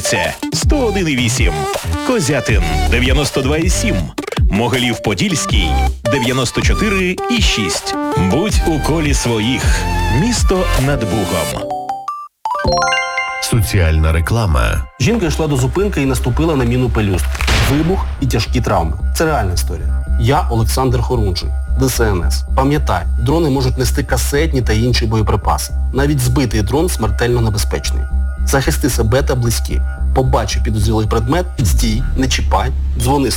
Вінниця 101,8, Козятин 92,7, Могилів-Подільський 94,6. Будь у колі своїх. Місто над Бугом. Соціальна реклама. Жінка йшла до зупинки і наступила на міну пелюстки. Вибух і тяжкі травми. Це реальна історія. Я Олександр Хорунжий, ДСНС. Пам'ятай, дрони можуть нести касетні та інші боєприпаси. Навіть збитий дрон смертельно небезпечний. Захисти себе та близьких. Побачив підозрілий предмет, стій, не чіпай, дзвони